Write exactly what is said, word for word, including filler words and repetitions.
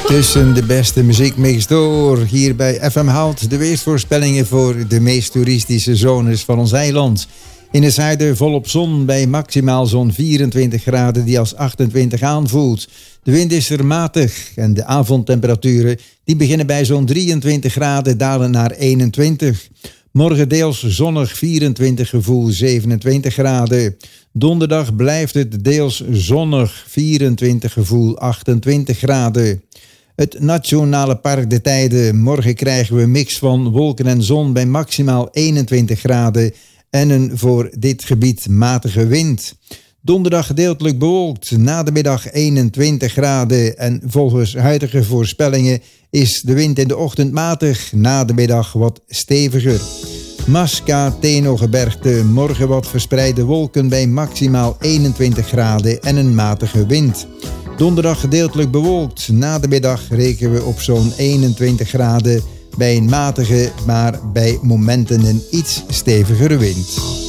Tussen de beste muziekmix door, hier bij F M Hout, de weersvoorspellingen voor de meest toeristische zones van ons eiland. In het zuiden volop zon bij maximaal zo'n vierentwintig graden die als achtentwintig aanvoelt. De wind is er matig en de avondtemperaturen die beginnen bij zo'n drieëntwintig graden dalen naar eenentwintig. Morgen deels zonnig vierentwintig, gevoel zevenentwintig graden. Donderdag blijft het deels zonnig vierentwintig, gevoel achtentwintig graden. Het Nationale Park de Tijden. Morgen krijgen we een mix van wolken en zon bij maximaal eenentwintig graden en een voor dit gebied matige wind. Donderdag gedeeltelijk bewolkt, na de middag eenentwintig graden en volgens huidige voorspellingen is de wind in de ochtend matig, na de middag wat steviger. Masca, Tenogebergte, morgen wat verspreide wolken bij maximaal eenentwintig graden en een matige wind. Donderdag gedeeltelijk bewolkt, na de middag rekenen we op zo'n eenentwintig graden bij een matige, maar bij momenten een iets stevigere wind.